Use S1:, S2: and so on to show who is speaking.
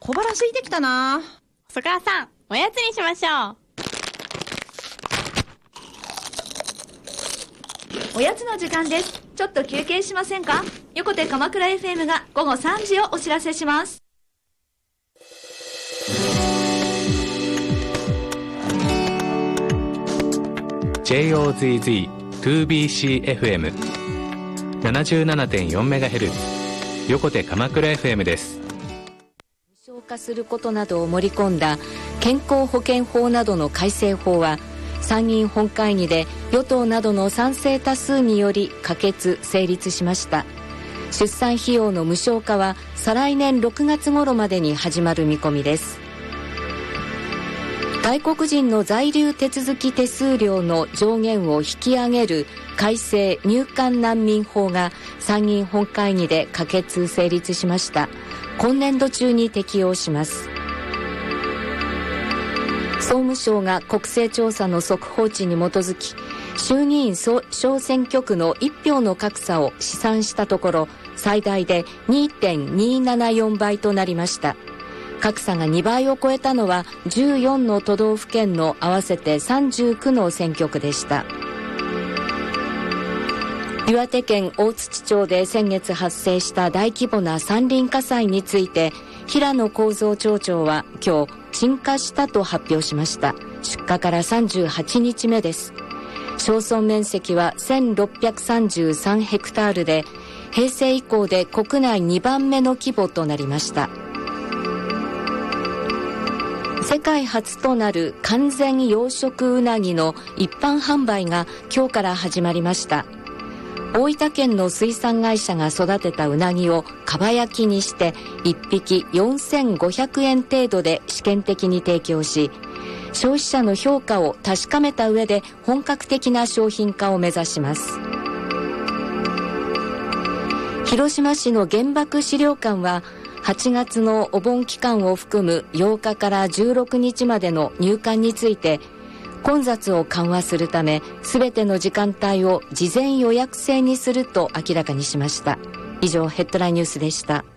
S1: 小腹空いてきたな。
S2: 細川さん、おやつにしましょう。
S3: おやつの時間です。ちょっと休憩しませんか？横手鎌倉 FM が午後3時をお知らせします。
S4: JOZZ2BCFM 77.4MHz 横手鎌倉 FM です。
S5: 無償化することなどを盛り込んだ健康保険法などの改正法は参議院本会議で与党などの賛成多数により可決成立しました。出産費用の無償化は再来年6月頃までに始まる見込みです。外国人の在留手続き手数料の上限を引き上げる改正入管難民法が参議院本会議で可決成立しました。今年度中に適用します。総務省が国勢調査の速報値に基づき衆議院小選挙区の1票の格差を試算したところ最大で 2.274 倍となりました。格差が2倍を超えたのは14の都道府県の合わせて39の選挙区でした。岩手県大槌町で先月発生した大規模な山林火災について平野幸三町長は今日鎮火したと発表しました。出火から38日目です。焼損面積は1633ヘクタールで平成以降で国内2番目の規模となりました。世界初となる完全養殖うなぎの一般販売が今日から始まりました。大分県の水産会社が育てたうなぎをかば焼きにして1匹4500円程度で試験的に提供し、消費者の評価を確かめた上で本格的な商品化を目指します。広島市の原爆資料館は8月のお盆期間を含む8日から16日までの入館について混雑を緩和するため全ての時間帯を事前予約制にすると明らかにしました。以上ヘッドラインニュースでした。